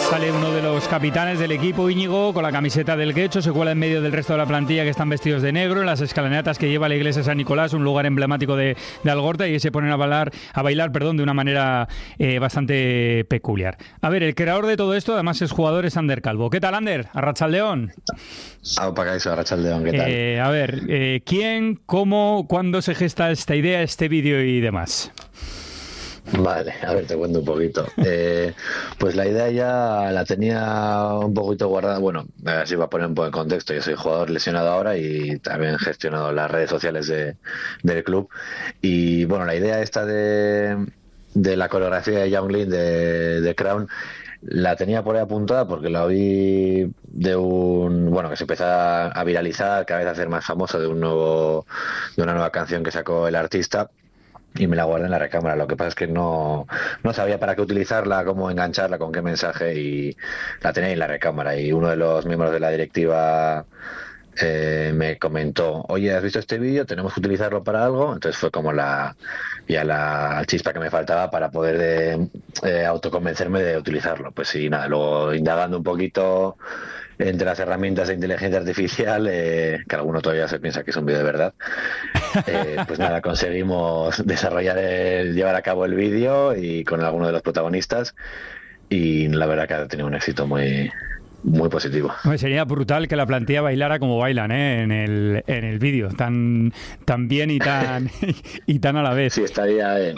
Sale uno de los capitanes del equipo, Íñigo, con la camiseta del Guecho, se cuela en medio del resto de la plantilla que están vestidos de negro, en las escalinatas que lleva la iglesia de San Nicolás, un lugar emblemático de Algorta, y se ponen a bailar de una manera bastante peculiar. A ver, el creador de todo esto, además, es jugador, es Ander Calvo. ¿Qué tal, Ander? Arratsaldeon. Arratsaldeon, ¿qué tal? A ver, ¿quién, cómo, cuándo se gesta esta idea, este vídeo y demás? Vale, a ver, te cuento un poquito. Pues la idea ya la tenía un poquito guardada. Bueno, así va a poner un poco en contexto. Yo soy jugador lesionado ahora y también gestionado las redes sociales del club. Y bueno, la idea esta de la coreografía de Young Lin de Crown la tenía por ahí apuntada porque la oí de que se empezó a viralizar, cada vez a ser más famoso de una nueva canción que sacó el artista. Y me la guardé en la recámara. Lo que pasa es que no sabía para qué utilizarla, cómo engancharla, con qué mensaje, y la tenía en la recámara. Y uno de los miembros de la directiva me comentó: oye, ¿has visto este vídeo? ¿Tenemos que utilizarlo para algo? Entonces fue como la chispa que me faltaba para poder autoconvencerme de utilizarlo. Pues sí, nada, luego indagando un poquito entre las herramientas de inteligencia artificial, que alguno todavía se piensa que es un vídeo de verdad, pues nada, conseguimos llevar a cabo el vídeo y con alguno de los protagonistas, y la verdad que ha tenido un éxito muy, muy positivo. Sería brutal que la plantilla bailara como bailan, en el vídeo, tan bien y tan a la vez. Sí, estaría bien.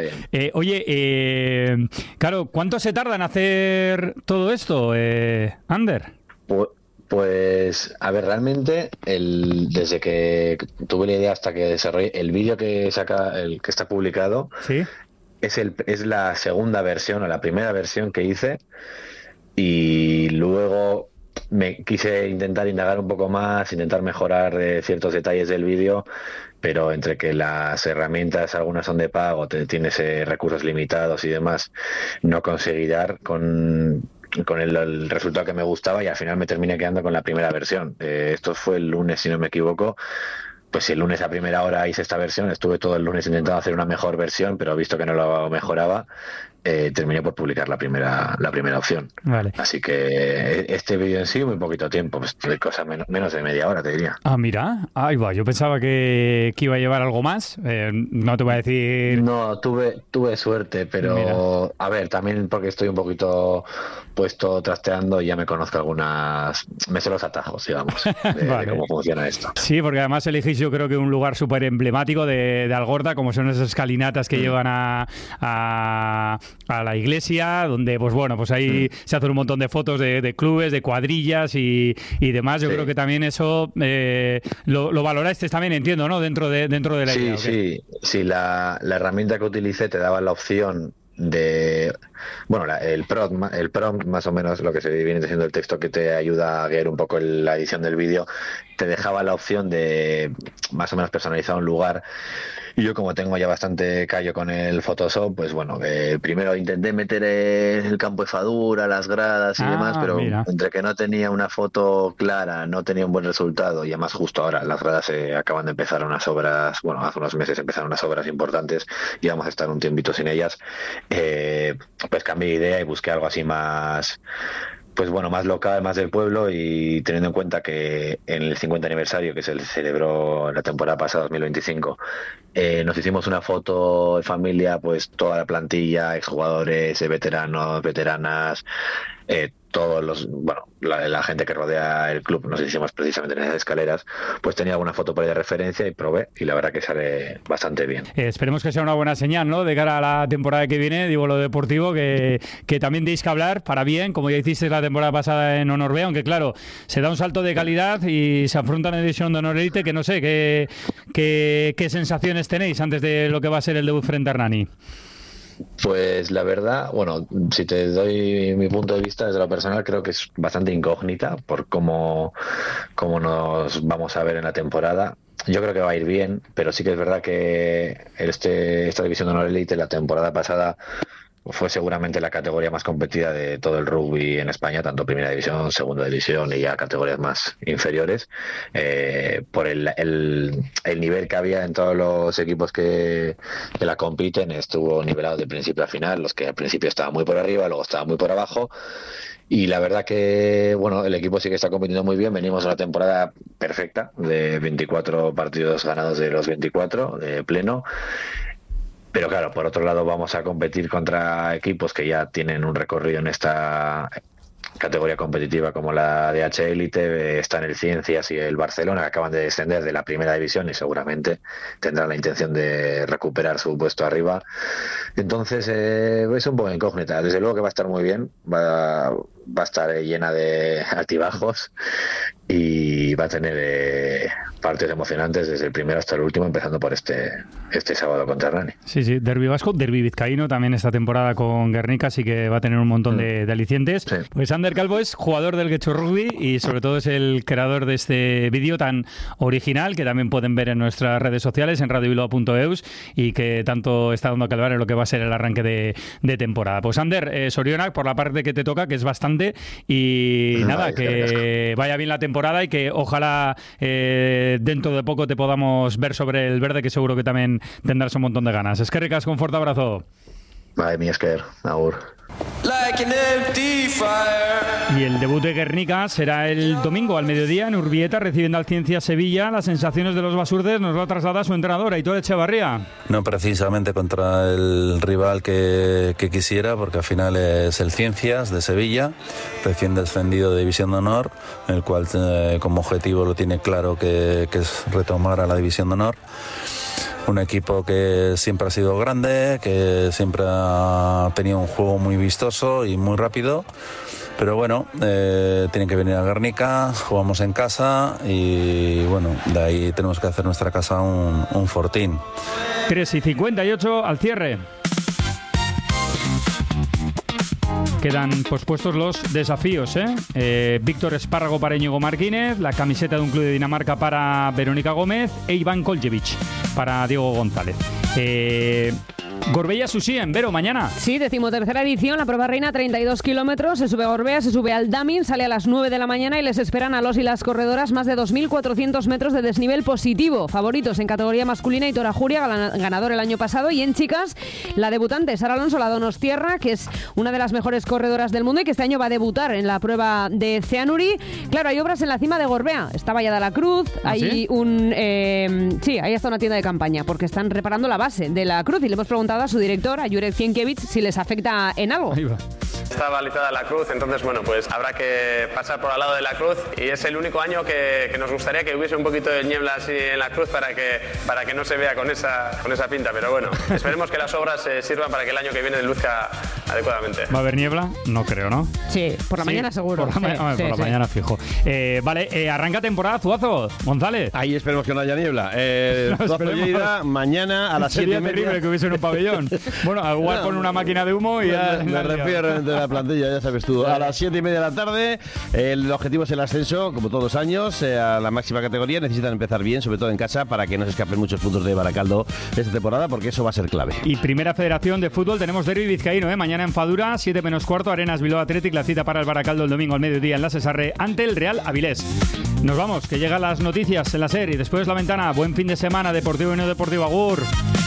Oye, claro, ¿cuánto se tarda en hacer todo esto, Ander? Pues, a ver, realmente desde que tuve la idea hasta que desarrollé el vídeo que está publicado, ¿sí?, es la segunda versión o la primera versión que hice, y luego me quise intentar indagar un poco más, intentar mejorar ciertos detalles del vídeo, pero entre que las herramientas, algunas son de pago, tienes recursos limitados y demás, no conseguí dar con el resultado que me gustaba, y al final me terminé quedando con la primera versión. Esto fue el lunes, si no me equivoco. Pues si el lunes a primera hora hice esta versión, estuve todo el lunes intentando hacer una mejor versión, pero visto que no lo mejoraba, terminé por publicar la primera opción. Vale. Así que este vídeo en sí, muy poquito tiempo, pues cosa menos de media hora, te diría. Ah, mira, ahí va. Yo pensaba que iba a llevar algo más. No te voy a decir. No, tuve suerte, pero mira, a ver, también porque estoy un poquito puesto trasteando y ya me conozco me sé los atajos, digamos, vale, de cómo funciona esto. Sí, porque además elegís, yo creo que un lugar súper emblemático de Algorta, como son esas escalinatas que llevan a la iglesia, donde pues ahí se hacen un montón de fotos de clubes, de cuadrillas y demás. Yo creo que también eso lo valoraste también, entiendo, ¿no? Dentro de la idea. Sí, la herramienta que utilicé te daba la opción de, el prompt, más o menos lo que se viene siendo el texto que te ayuda a guiar un poco la edición del vídeo, te dejaba la opción de más o menos personalizar un lugar. Y yo, como tengo ya bastante callo con el Photoshop, pues primero intenté meter el campo de fadura, las gradas y demás, pero entre que no tenía una foto clara, no tenía un buen resultado, y además justo ahora las gradas acaban de empezar unas obras, hace unos meses empezaron unas obras importantes y vamos a estar un tiempito sin ellas, pues cambié de idea y busqué algo así más, más local, más del pueblo, y teniendo en cuenta que en el 50 aniversario que se celebró la temporada pasada, 2025, nos hicimos una foto de familia, pues toda la plantilla, exjugadores, veteranos, veteranas, todos la gente que rodea el club, nos hicimos precisamente en esas escaleras, pues tenía alguna foto por ahí de referencia y probé, y la verdad que sale bastante bien. Esperemos que sea una buena señal, ¿no?, de cara a la temporada que viene, digo, lo deportivo, que también deis que hablar para bien, como ya hicisteis la temporada pasada en Honor B, aunque claro, se da un salto de calidad y se afronta en División de Honor Elite, que no sé, ¿qué sensaciones tenéis antes de lo que va a ser el debut frente a Hernani? Pues la verdad, si te doy mi punto de vista desde lo personal, creo que es bastante incógnita por cómo nos vamos a ver en la temporada. Yo creo que va a ir bien, pero sí que es verdad que esta División de Honor Elite la temporada pasada fue seguramente la categoría más competida de todo el rugby en España, tanto primera división, segunda división y ya categorías más inferiores, por el nivel que había en todos los equipos que la compiten. Estuvo nivelado de principio a final, los que al principio estaban muy por arriba, luego estaban muy por abajo, Y la verdad que, bueno, el equipo sí que está compitiendo muy bien. Venimos a una temporada perfecta de 24 partidos ganados de los 24 de pleno. Pero claro, por otro lado vamos a competir contra equipos que ya tienen un recorrido en esta categoría competitiva como la DH Elite, están el Ciencias y el Barcelona, que acaban de descender de la primera división y seguramente tendrán la intención de recuperar su puesto arriba. Entonces es un poco incógnita. Desde luego que va a estar muy bien, va a estar llena de altibajos y va a tener partidos emocionantes desde el primero hasta el último, empezando por este sábado contra Rani. Sí, derbi vasco, derbi vizcaíno también esta temporada con Guernica, así que va a tener un montón de alicientes. Sí. Pues Ander Calvo es jugador del Getxo Rugby y sobre todo es el creador de este vídeo tan original que también pueden ver en nuestras redes sociales, en radiobilbao.eus, y que tanto está dando que hablar en lo que va a ser el arranque de temporada. Pues Ander, sorionak por la parte que te toca, que es bastante, y nada, que vaya bien la temporada y que ojalá dentro de poco te podamos ver sobre el verde, que seguro que también tendrás un montón de ganas. Eskerrik asko, un fuerte abrazo. Vale, mi esker, agur. Y el debut de Guernica será el domingo al mediodía en Urbieta, recibiendo al Ciencia Sevilla. Las sensaciones de los basurdes nos lo traslada su entrenador, Aitor Echevarría. No precisamente contra el rival que quisiera, porque al final es el Ciencias de Sevilla, recién descendido de División de Honor, el cual como objetivo lo tiene claro que es retomar a la División de Honor. Un equipo que siempre ha sido grande, que siempre ha tenido un juego muy vistoso y muy rápido, pero bueno, tienen que venir a Guernica, jugamos en casa y bueno, de ahí tenemos que hacer nuestra casa un fortín. 3:58 al cierre. Quedan pospuestos los desafíos, Víctor Espárrago para Íñigo Martínez, la camiseta de un club de Dinamarca para Verónica Gómez e Iván Koljevich para Diego González. Gorbea Susien, Vero, mañana. Sí, 13ª edición, la prueba reina, 32 kilómetros, se sube a Gorbea, se sube al Damin, sale a las 9 de la mañana y les esperan a los y las corredoras más de 2.400 metros de desnivel positivo. Favoritos en categoría masculina, Aitor Ajuria, ganador el año pasado, y en chicas, la debutante Sara Alonso, la Donostierra, que es una de las mejores corredoras del mundo y que este año va a debutar en la prueba de Ceanuri. Claro, hay obras en la cima de Gorbea, está Vallada la Cruz, hay ¿sí? Ahí está una tienda de campaña, porque están reparando la base de la cruz y le hemos preguntado a su director, a Jurek Zienkiewicz, si les afecta en algo. Está balizada la cruz, entonces bueno, pues habrá que pasar por al lado de la cruz y es el único año que nos gustaría que hubiese un poquito de niebla así en la cruz para que no se vea con esa pinta, pero bueno, esperemos que las obras sirvan para que el año que viene luzca adecuadamente. ¿Va a haber niebla? No creo, ¿no? Sí, por la mañana seguro. Por la mañana fijo. Vale, arranca temporada, Zuazo, González. Ahí esperemos que no haya niebla. Zuazo Lleida, mañana a las 7:30. Sería terrible que hubiese un pabellón. Bueno, igual con una máquina de humo y ya... Me refiero realmente a la plantilla, ya sabes tú. A las 7:30 de la tarde, el objetivo es el ascenso, como todos los años, a la máxima categoría. Necesitan empezar bien, sobre todo en casa, para que no se escapen muchos puntos de Baracaldo esta temporada, porque eso va a ser clave. Y Primera Federación de Fútbol, tenemos derbi vizcaíno, mañana en Fadura, 7:15, Arenas Bilbao Athletic, la cita para el Baracaldo el domingo al mediodía en la Cesarre ante el Real Avilés. Nos vamos, que llegan las noticias en la SER y después la ventana. Buen fin de semana, deportivo y no deportivo. Agur.